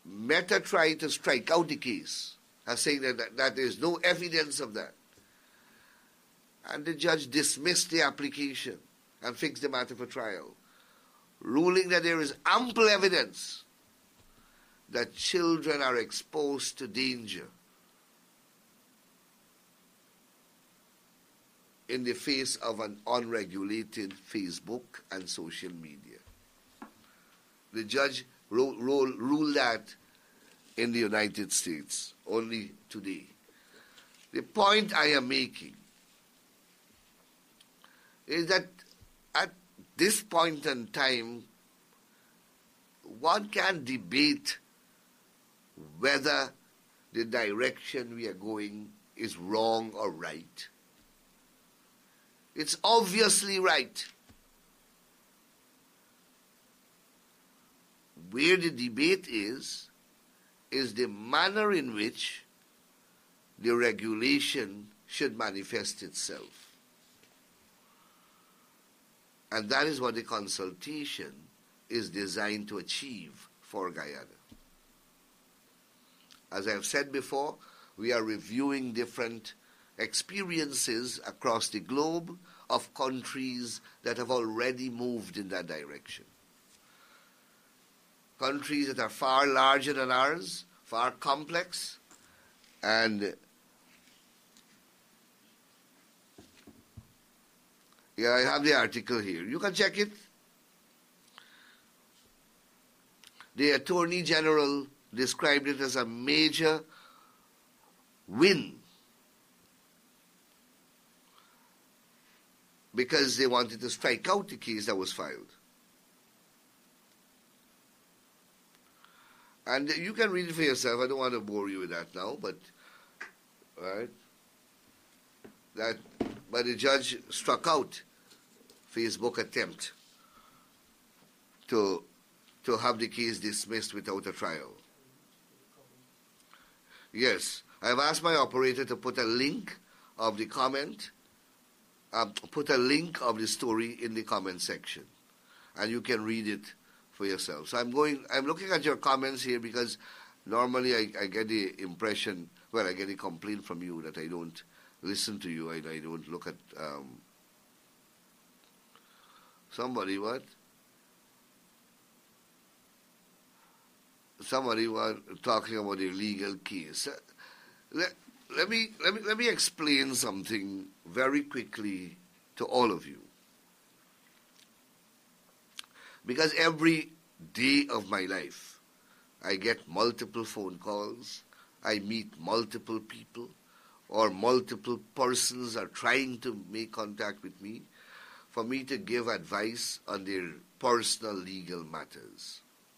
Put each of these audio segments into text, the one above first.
Meta tried to strike out the case, saying that there is no evidence of that. And the judge dismissed the application and fixed the matter for trial, ruling that there is ample evidence that children are exposed to danger in the face of an unregulated Facebook and social media. The judge ruled that in the United States only today. The point I am making is that at this point in time, one can debate whether the direction we are going is wrong or right. It's obviously right. Where the debate is the manner in which the regulation should manifest itself. And that is what the consultation is designed to achieve for Guyana. As I have said before, we are reviewing different experiences across the globe of countries that have already moved in that direction. Countries that are far larger than ours, far complex, and yeah, I have the article here. You can check it. The Attorney General described it as a major win because they wanted to strike out the case that was filed. And you can read it for yourself. I don't want to bore you with that now, but right, but the judge struck out Facebook attempt to have the case dismissed without a trial. Yes, I have asked my operator to put a link of the comment, put a link of the story in the comment section, and you can read it for yourself. So I'm looking at your comments here because normally I get the impression, I get a complaint from you that I don't listen to you, I don't look at somebody was talking about a legal case. Let me explain something very quickly to all of you. Because every day of my life, I get multiple phone calls, I meet multiple people, or multiple persons are trying to make contact with me for me to give advice on their personal legal matters.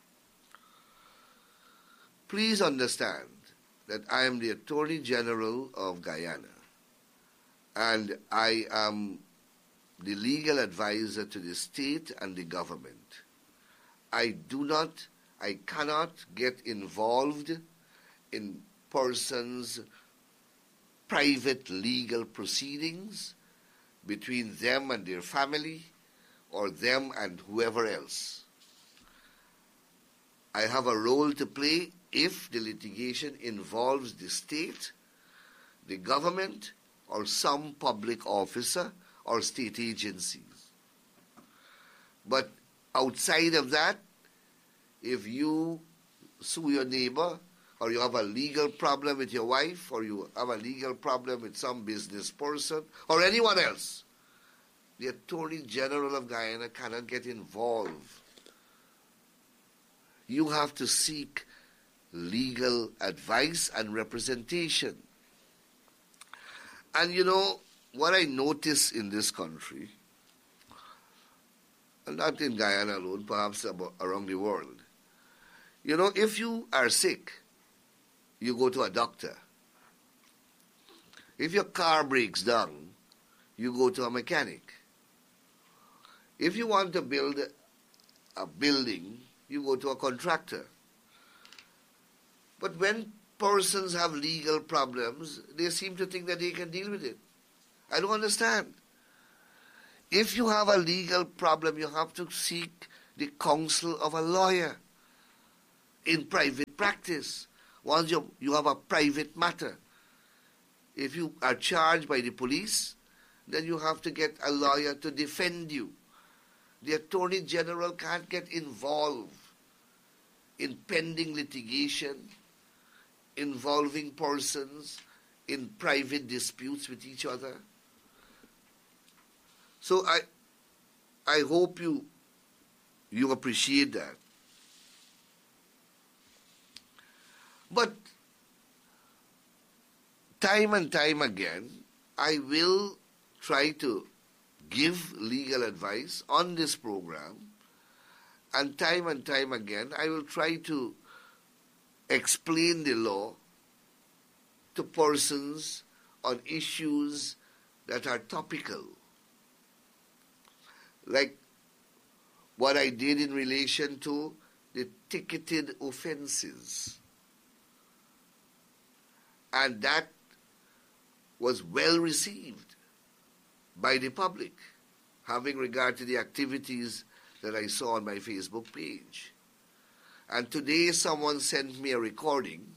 Please understand that I am the Attorney General of Guyana, and I am the legal advisor to the state and the government. I cannot get involved in persons' private legal proceedings between them and their family or them and whoever else. I have a role to play if the litigation involves the state, the government, or some public officer or state agencies. But outside of that, if you sue your neighbor, or you have a legal problem with your wife, or you have a legal problem with some business person, or anyone else, the Attorney General of Guyana cannot get involved. You have to seek legal advice and representation. And you know, what I notice in this country, and not in Guyana alone, perhaps around the world, you know, if you are sick, you go to a doctor. If your car breaks down, you go to a mechanic. If you want to build a building, you go to a contractor. But when persons have legal problems, they seem to think that they can deal with it. I don't understand. If you have a legal problem, you have to seek the counsel of a lawyer. in private practice. Once you have a private matter. If you are charged by the police, then you have to get a lawyer to defend you. The Attorney General can't get involved in pending litigation involving persons in private disputes with each other. So I hope you appreciate that. But time and time again, I will try to give legal advice on this program, and time again, I will try to explain the law to persons on issues that are topical. Like what I did in relation to the ticketed offenses. And that was well received by the public, having regard to the activities that I saw on my Facebook page. And today someone sent me a recording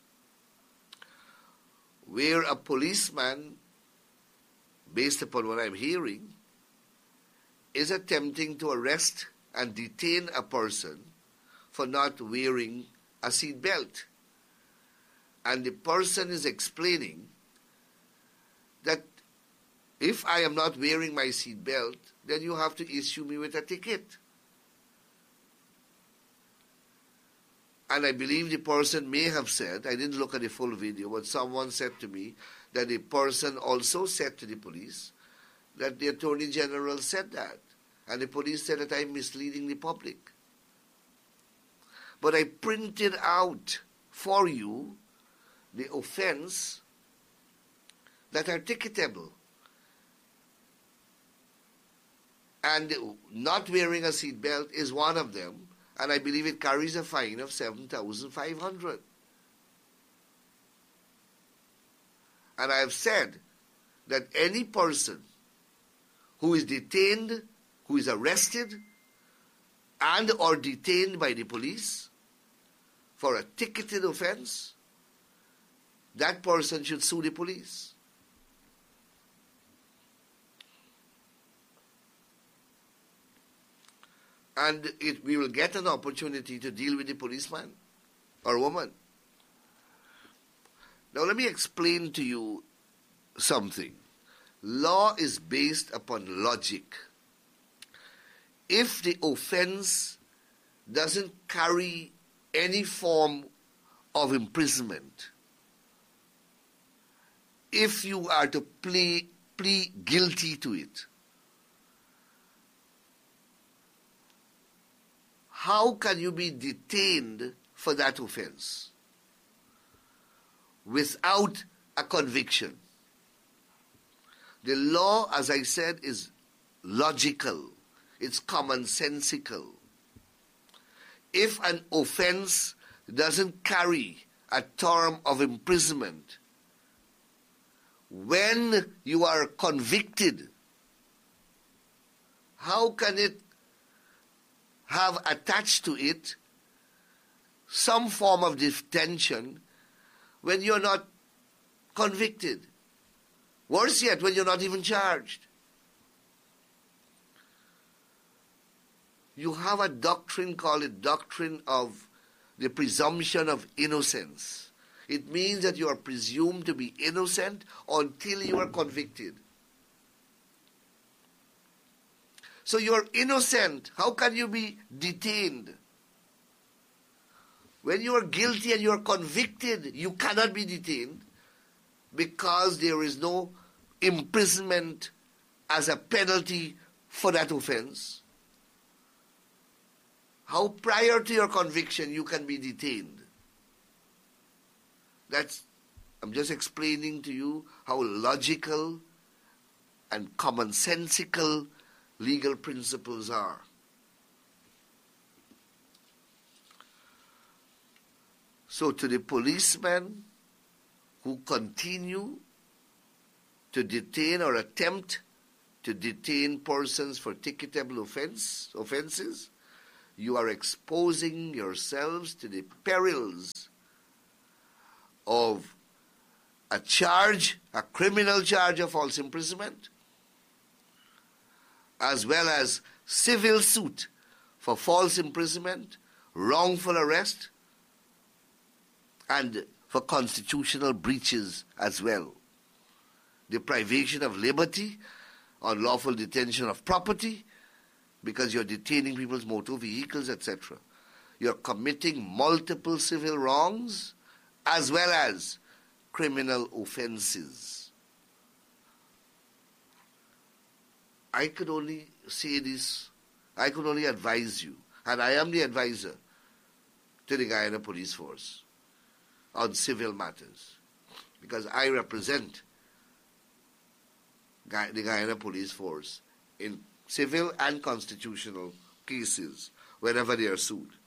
where a policeman, based upon what I'm hearing, is attempting to arrest and detain a person for not wearing a seat belt. And the person is explaining that if I am not wearing my seat belt, then you have to issue me with a ticket. And I believe the person may have said, I didn't look at the full video, but someone said to me that the person also said to the police that the Attorney General said that. And the police said that I'm misleading the public. But I printed out for you the offense that are ticketable. And not wearing a seatbelt is one of them, and I believe it carries a fine of 7,500. And I have said that any person who is detained, who is arrested and or detained by the police for a ticketed offense, that person should sue the police. And we will get an opportunity to deal with the policeman or woman. Now let me explain to you something. Law is based upon logic. If the offense doesn't carry any form of imprisonment, if you are to plead guilty to it, how can you be detained for that offense without a conviction? The law, as I said, is logical. It's commonsensical. If an offense doesn't carry a term of imprisonment, when you are convicted, how can it have attached to it some form of detention when you're not convicted? Worse yet, when you're not even charged. You have a doctrine called the doctrine of the presumption of innocence. It means that you are presumed to be innocent until you are convicted. So you are innocent. How can you be detained? When you are guilty and you are convicted, you cannot be detained because there is no imprisonment as a penalty for that offense. How prior to your conviction you can be detained? I'm just explaining to you how logical and commonsensical legal principles are. So to the policemen who continue to detain or attempt to detain persons for ticketable offenses, you are exposing yourselves to the perils of a criminal charge of false imprisonment, as well as civil suit for false imprisonment, wrongful arrest, and for constitutional breaches as well. Deprivation of liberty, unlawful detention of property, because you're detaining people's motor vehicles, etc. You're committing multiple civil wrongs as well as criminal offenses. I could only say this, I could only advise you, and I am the advisor to the Guyana Police Force on civil matters, because I represent the Guyana Police Force in civil and constitutional cases whenever they are sued.